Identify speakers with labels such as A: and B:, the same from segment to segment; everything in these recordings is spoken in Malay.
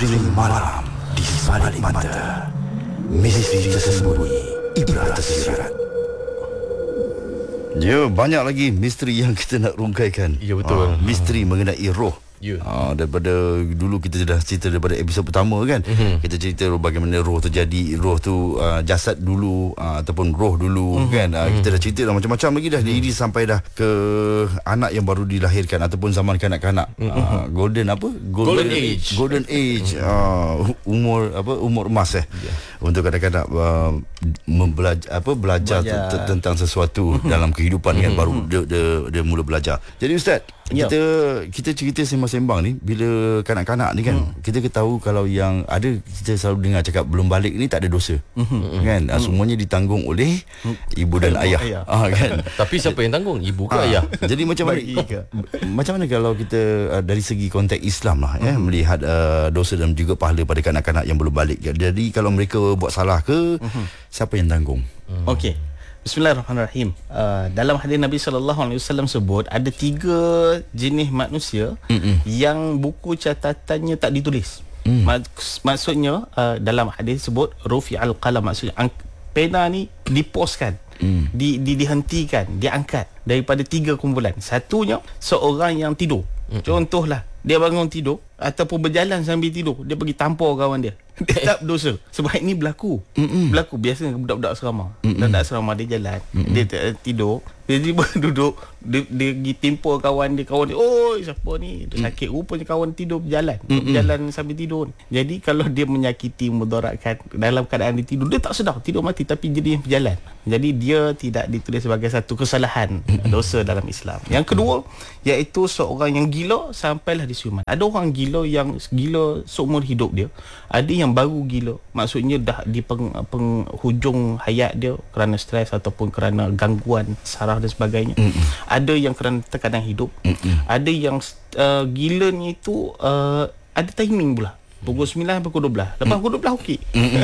A: Misteri malam di balik mata. Misteri tersembunyi, ibrah tersirat.
B: Ya, banyak lagi misteri yang kita nak rungkaikan.
C: Ya, betul.
B: Misteri mengenai roh.
C: Ya.
B: Daripada dulu kita dah cerita daripada episod pertama kan. Kita cerita bagaimana roh terjadi, roh tu jasad dulu ataupun roh dulu kan. Kita dah cerita dah macam-macam lagi dah. Jadi sampai dah ke anak yang baru dilahirkan ataupun zaman kanak-kanak. Golden age. Golden age. Umur emas untuk kadang-kadang belajar tentang sesuatu dalam kehidupan kan, baru dia mula belajar. Jadi Ustaz, kita cerita sembang-sembang ni, bila kanak-kanak ni kan, kita ketahui kalau yang ada, kita selalu dengar cakap belum balik ni tak ada dosa. Kan? Semuanya ditanggung oleh ibu dan ayah. Kan?
C: Tapi siapa yang tanggung? Ibu ke ayah?
B: Jadi macam mana kalau kita dari segi konteks Islam lah melihat dosa dan juga pahala pada kanak-kanak yang belum balik. Jadi kalau mereka buat salah ke, siapa yang tanggung?
D: Okey. Bismillahirrahmanirrahim. Dalam hadis Nabi SAW sebut ada 3 jenis manusia yang buku catatannya tak ditulis. Maksudnya dalam hadis sebut rufi'al qalam, maksudnya pena ni diposkan, dihentikan, diangkat daripada 3 kumpulan. Satunya seorang yang tidur. Contohlah, dia bangun tidur ataupun berjalan sambil tidur, dia pergi tampar kawan dia. Dia tak berdosa. Sebab ini berlaku. Berlaku biasanya budak-budak asrama. Budak asrama dia jalan, dia tidur, dia tiba duduk, dia pergi timpur kawan dia. Oi, siapa ni? Dia sakit. Rupanya kawan tidur berjalan. Berjalan sambil tidur. Jadi kalau dia menyakiti, mudaratkan dalam keadaan dia tidur, dia tak sedar, tidur mati, tapi jadi berjalan. Jadi dia tidak ditulis sebagai satu kesalahan, dosa dalam Islam. Yang kedua, iaitu seorang yang gila sampailah disiuman. Ada orang gila yang gila seumur hidup dia. Ada yang baru gila, maksudnya dah di penghujung hayat dia kerana stres ataupun kerana gangguan saraf dan sebagainya. Ada yang kerana tekanan hidup. Ada yang gila ni tu ada timing pula. Pukul 9 pukul 12. Lepas pukul 12 okey.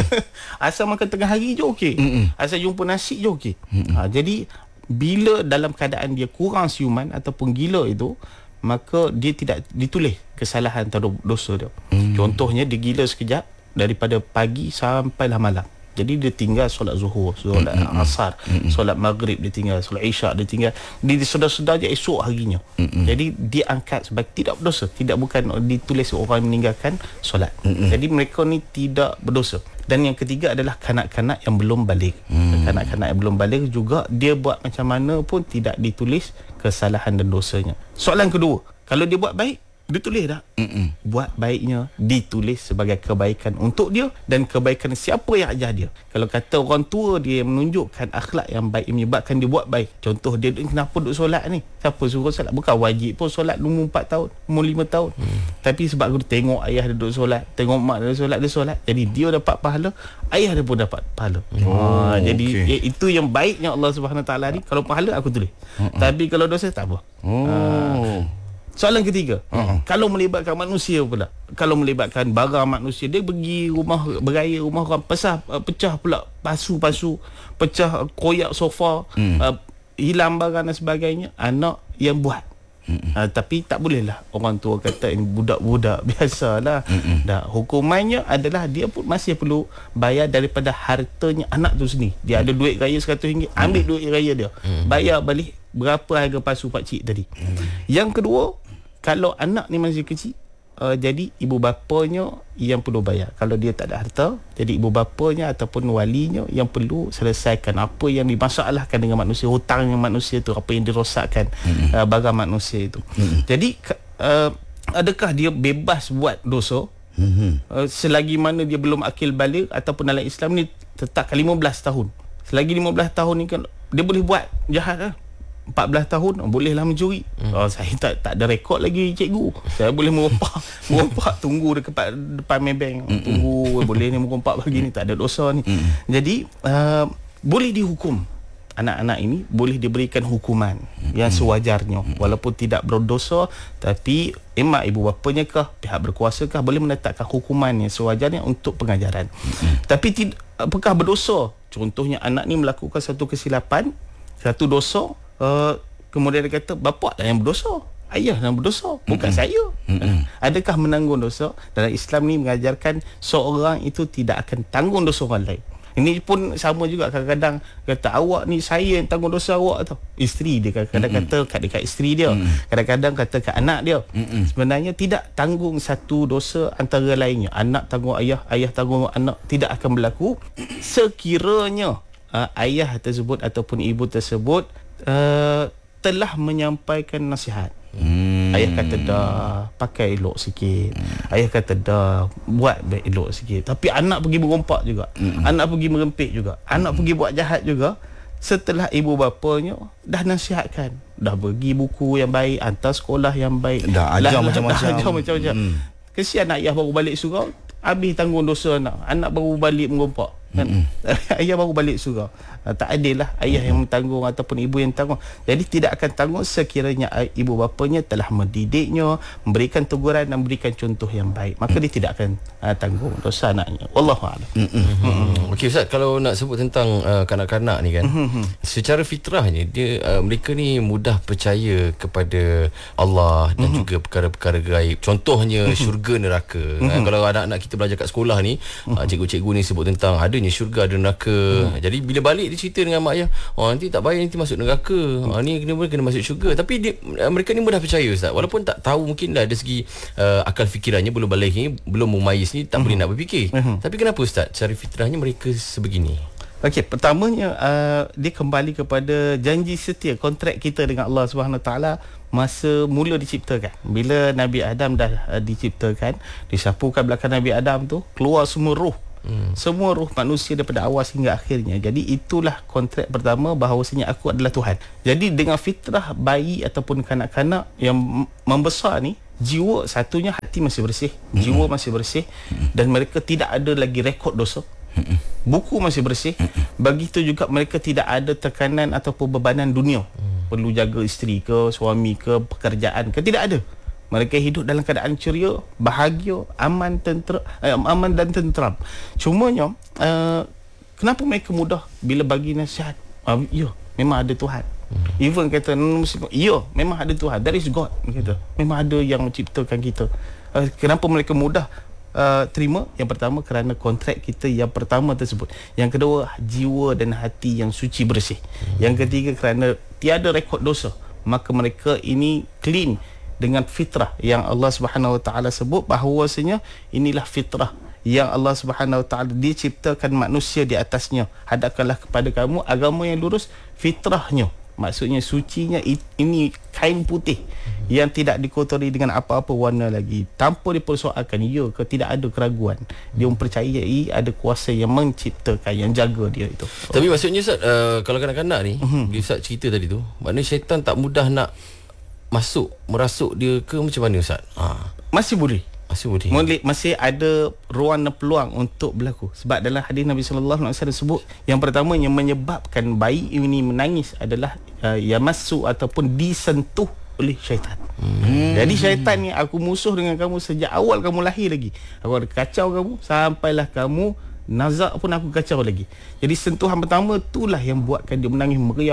D: Asal makan tengah hari je okey. Asal jumpa nasi je okey. Jadi bila dalam keadaan dia kurang siuman ataupun gila itu, maka dia tidak ditulis kesalahan atau dosa dia. Contohnya dia gila sekejap daripada pagi sampailah malam. Jadi dia tinggal solat zuhur, solat asar, solat maghrib dia tinggal, solat isyak dia tinggal. Dia sedar-sedar je esok harinya. Jadi dia angkat sebagai tidak berdosa, bukan ditulis orang meninggalkan solat. Jadi mereka ni tidak berdosa. Dan yang ketiga adalah kanak-kanak yang belum balik. Kanak-kanak yang belum balik juga, dia buat macam mana pun tidak ditulis kesalahan dan dosanya. Soalan kedua, kalau dia buat baik, ditulis tak? Buat baiknya ditulis sebagai kebaikan untuk dia dan kebaikan siapa yang ajar dia. Kalau kata orang tua dia menunjukkan akhlak yang baik, menyebabkan dia buat baik. Contoh dia, kenapa duduk solat ni? Siapa suruh solat? Bukan wajib pun solat umur 4 tahun, umur 5 tahun. Tapi sebab aku tengok ayah dia duduk solat, tengok mak dia solat. Jadi dia dapat pahala, ayah dia pun dapat pahala. Jadi itu yang baiknya Allah Subhanahu Taala ni. Kalau pahala aku tulis. Tapi kalau dosa tak apa. Soalan ketiga, kalau melibatkan manusia pula, kalau melibatkan barang manusia, dia pergi rumah beraya, rumah orang, pecah pula pasu-pasu, pecah koyak sofa, hilang barang dan sebagainya, anak yang buat. Tapi tak bolehlah orang tua kata ini budak-budak biasalah. Hukumannya adalah dia pun masih perlu bayar daripada hartanya anak tu sendiri. Dia ada duit raya RM100, ambil duit raya dia, bayar balik berapa harga pasu pakcik tadi. Yang kedua, kalau anak ni masih kecil, jadi ibu bapanya yang perlu bayar. Kalau dia tak ada harta, jadi ibu bapanya ataupun walinya yang perlu selesaikan apa yang dimasalahkan dengan manusia, hutang dengan manusia tu, apa yang dirosakkan barang manusia itu. Jadi adakah dia bebas buat dosa selagi mana dia belum akil baligh, ataupun dalam Islam ni tetapkan 15 tahun. Selagi 15 tahun ni kan dia boleh buat jahat lah. 14 tahun bolehlah mencuri. Saya tak ada rekod lagi cikgu. Saya boleh merompak tunggu depan Maybank. Tunggu boleh ni merompak pagi ni, tak ada dosa ni. Jadi boleh dihukum. Anak-anak ini boleh diberikan hukuman yang sewajarnya, walaupun tidak berdosa, tapi emak ibu bapanya kah, pihak berkuasa kah, boleh menetapkan hukuman yang sewajarnya untuk pengajaran. Tapi apakah berdosa? Contohnya anak ni melakukan satu kesilapan, satu dosa, kemudian dia kata bapak lah yang berdosa. ayah yang berdosa, bukan saya. Adakah menanggung dosa? Dalam Islam ni mengajarkan seorang itu tidak akan tanggung dosa orang lain. Ini pun sama juga, kadang-kadang kata awak ni saya yang tanggung dosa awak tau. Isteri dia kadang-kadang kata dekat isteri dia, kadang-kadang kata kat anak dia. Sebenarnya tidak tanggung satu dosa antara lainnya. Anak tanggung ayah, ayah tanggung anak, tidak akan berlaku sekiranya ayah tersebut ataupun ibu tersebut telah menyampaikan nasihat. Ayah kata dah, pakai elok sikit. Ayah kata dah, buat baik elok sikit. Tapi anak pergi merompak juga, anak pergi merempit juga, anak pergi buat jahat juga. Setelah ibu bapanya dah nasihatkan, dah bagi buku yang baik, hantar sekolah yang baik,
B: dah ajar macam-macam.
D: Kesian ayah baru balik surau, habis tanggung dosa anak baru balik merompak kan? Ayah baru balik surau. Tak adil lah ayah yang tanggung ataupun ibu yang tanggung. Jadi tidak akan tanggung sekiranya ibu bapanya telah mendidiknya, memberikan teguran dan memberikan contoh yang baik, maka dia tidak akan tanggung dosa anaknya. Wallahualam.
C: Okey Ustaz, kalau nak sebut tentang kanak-kanak ni kan, secara fitrahnya dia mereka ni mudah percaya kepada Allah dan juga perkara-perkara gaib. Contohnya syurga neraka. Kalau anak-anak kita belajar kat sekolah ni, cikgu-cikgu ni sebut tentang adanya syurga, ada neraka. Jadi bila balik dia cerita dengan mak ayah, nanti tak baik, nanti masuk neraka, ni kena masuk syurga. Tapi mereka ni mudah percaya Ustaz, walaupun tak tahu, mungkin dah ada segi akal fikirannya belum balik ni, belum mumayyiz ni, tak boleh nak berfikir. Tapi kenapa Ustaz cara fitrahnya mereka sebegini?
D: Okey, pertamanya dia kembali kepada janji setia, kontrak kita dengan Allah Subhanahu Taala masa mula diciptakan. Bila Nabi Adam dah diciptakan, disapukan belakang Nabi Adam tu, keluar semua roh. Semua roh manusia daripada awal hingga akhirnya. Jadi itulah kontrak pertama, bahawasanya aku adalah Tuhan. Jadi dengan fitrah bayi ataupun kanak-kanak yang membesar ni, jiwa satunya hati masih bersih, jiwa masih bersih, dan mereka tidak ada lagi rekod dosa. Buku masih bersih. Begitu juga mereka tidak ada tekanan ataupun bebanan dunia, perlu jaga isteri ke, suami ke, pekerjaan ke, tidak ada. Mereka hidup dalam keadaan ceria, bahagia, aman dan tenteram. Cumanya kenapa mereka mudah bila bagi nasihat? Ya, memang ada Tuhan. Even kata ya, memang ada Tuhan. That is God, kata. Memang ada yang menciptakan kita. Kenapa mereka mudah terima? Yang pertama kerana kontrak kita yang pertama tersebut. Yang kedua, jiwa dan hati yang suci bersih. Yang ketiga, kerana tiada rekod dosa, maka mereka ini clean dengan fitrah yang Allah Subhanahu Wa Taala sebut bahawasanya inilah fitrah yang Allah Subhanahu Wa Taala diciptakan manusia di atasnya. Hadapkanlah kepada kamu agama yang lurus, fitrahnya, maksudnya sucinya, ini kain putih yang tidak dikotori dengan apa-apa warna lagi, tanpa dipersoalkan ya ke, tidak ada keraguan. Dia mempercayai ada kuasa yang menciptakan, yang jaga dia itu.
C: Tapi maksudnya Ustaz, kalau kanak-kanak ni, bila Ustaz cerita tadi tu, maknanya syaitan tak mudah nak merasuk dia ke macam mana Ustaz?
D: Masih boleh. Masih ada ruang dan peluang untuk berlaku. Sebab dalam hadis Nabi sallallahu alaihi wasallam sebut, yang pertama yang menyebabkan bayi ini menangis adalah yamassu ataupun disentuh oleh syaitan. Jadi syaitan ni, aku musuh dengan kamu sejak awal kamu lahir lagi. Aku ada kacau kamu sampailah kamu nazak pun aku kacau lagi. Jadi sentuhan pertama itulah yang buatkan dia menangis meriang.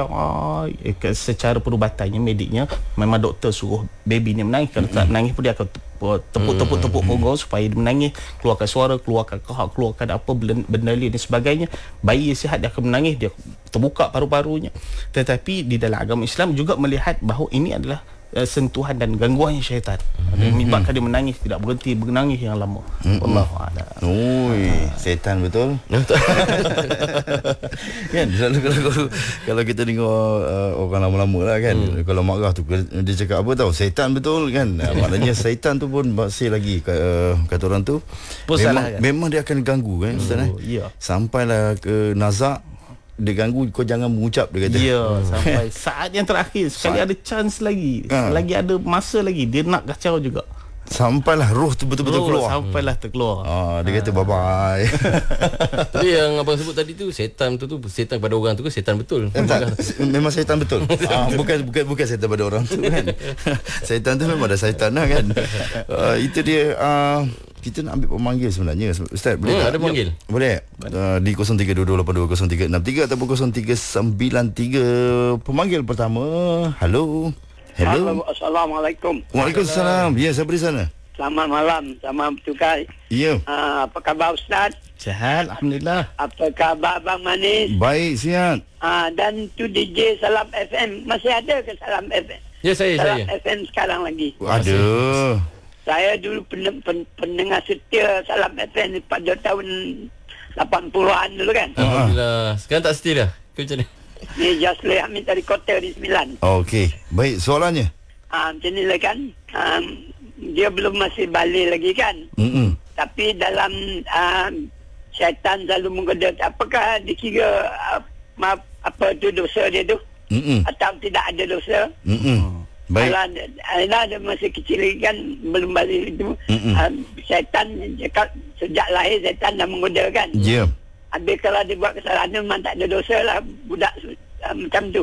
D: Secara perubatannya, mediknya, memang doktor suruh baby ni menangis. Kalau tak menangis pun dia akan tepuk punggung supaya dia menangis, keluarkan suara, keluarkan kahak, keluarkan apa benda lain dan sebagainya. Bayi yang sihat dia akan menangis, dia terbuka paru-parunya. Tetapi di dalam agama Islam juga melihat bahawa ini adalah sentuhan dan gangguan syaitan. Menyebabkan dia menangis, tidak berhenti menangis yang lama. Wallahualam.
B: Syaitan betul. Kan kalau kita tengok orang lama-lama lah kan, kalau marah tu dia cakap apa tahu, syaitan betul kan. Maknanya syaitan tu pun masih lagi kata orang tu memang dia akan ganggu kan Ustaz. Sampailah ke nazak, dia ganggu, kau jangan mengucap, dia kata.
D: Ya, sampai saat yang terakhir, sekali ada chance lagi, lagi ada masa lagi, dia nak kacau juga.
B: Sampailah roh tu betul-betul keluar.
D: Sampailah terkeluar.
B: Dia kata bye-bye.
C: Tapi yang abang sebut tadi tu, setan tu setan pada orang tu ke setan betul?
B: Memang setan betul. Bukan setan pada orang tu kan. Setan tu memang ada setan lah kan. Itu dia. Kita nak ambil pemanggil sebenarnya Ustaz, boleh tak?
C: Ada pemanggil?
B: Boleh. Di 0322822033 ataupun 0393. Pemanggil pertama. Halo. Hello.
E: Assalamualaikum.
B: Waalaikumsalam. Ya, siapa di sana?
E: Selamat malam, selamat bertugas.
B: Ya.
E: Apa khabar Ustaz?
D: Sihat, alhamdulillah.
E: Apa khabar Abang Manis?
B: Baik, sihat.
E: Dan tu DJ Salam FM. Masih ada ke Salam FM?
C: Ya, saya.
E: Salam FM sekarang lagi.
B: Ada.
E: Saya dulu pendengar setia Salam FM pada tahun 80-an dulu kan.
C: Alhamdulillah. Sekarang tak setia dah. Ke macam ni?
E: Ni Jasli Hamid dari Kota di Sembilan.
B: Okey. Baik, soalannya.
E: Macam ni lah kan. Dia belum masih balik lagi kan. Tapi dalam syaitan selalu menggoda. Apakah dikira apa tu dosa dia tu? Atau tidak ada dosa?
B: Baik.
E: Kalau ada masih kecil lagi kan, belum balik itu. Syaitan cakap sejak lahir syaitan dah menggoda kan.
B: Ya.
E: Habis kalau dia buat kesalahan tu memang tak ada dosa lah budak macam tu.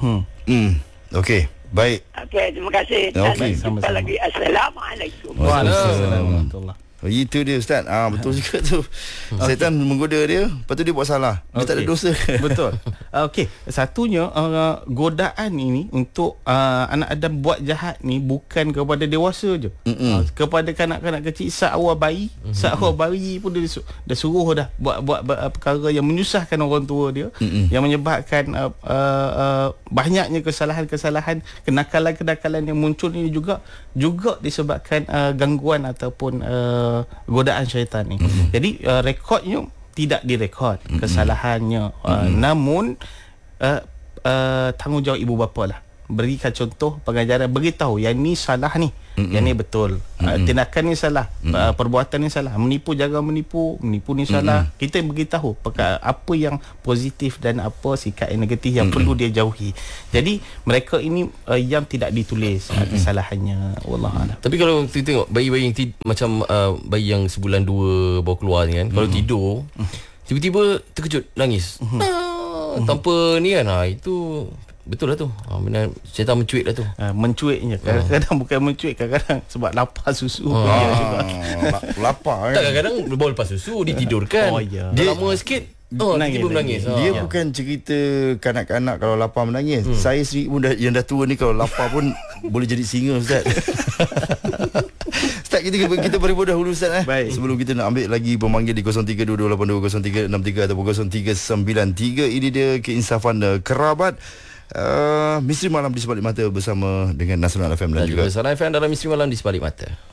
B: Okey. Baik.
E: Okey, terima kasih.
B: Okey,
E: Dan jumpa lagi. Assalamualaikum.
D: Waalaikumsalam.
B: Itu dia Ustaz. Betul juga tu. Syaitan menggoda dia, lepas tu dia buat salah. Dia tak ada dosa.
D: Betul. Okey, satunya godaan ini untuk anak Adam buat jahat ni bukan kepada dewasa je. Kepada kanak-kanak kecil seawal bayi, seawal bayi pun dia suruh dah buat perkara yang menyusahkan orang tua dia, yang menyebabkan banyaknya kesalahan-kesalahan, kenakalan-kenakalan yang muncul ini juga disebabkan gangguan ataupun godaan syaitan ni. Jadi rekodnya tidak direkod kesalahannya, namun tanggungjawab ibu bapa lah berikan contoh pengajaran, beritahu yang ni salah ni, yang ni betul, tindakan ni salah, perbuatan ni salah, menipu jangan menipu ni salah. Kita beritahu apa yang positif dan apa sikap yang negatif yang perlu dia jauhi. Jadi mereka ini yang tidak ditulis kesalahannya, wallahualam.
C: Tapi kalau kita tengok bayi-bayi yang macam bayi yang sebulan 2 baru keluar ni kan, kalau tidur tiba-tiba terkejut nangis tanpa ni kan, itu betul lah tu. Benar, syaitan mencuit lah tu.
D: Mencuitnya kadang-kadang bukan mencuit, kadang-kadang sebab lapar susu.
B: Lapar kan.
C: Tak, kadang-kadang baru lepas susu ditidurkan. Dia lama sikit tiba-tiba menangis.
B: Dia bukan cerita kanak-kanak kalau lapar menangis. Saya sendiri pun yang dah tua ni, kalau lapar pun boleh jadi singa Ustaz. Ustaz, kita beri dahulu Ustaz.
D: Baik.
B: Sebelum kita nak ambil lagi pemanggil di 0322820363 ataupun 0393. Ini dia keinsafan kerabat. Misteri Malam di Sebalik Mata bersama dengan Nasional FM dan juga
C: Nasional FM dalam Misteri Malam di Sebalik Mata.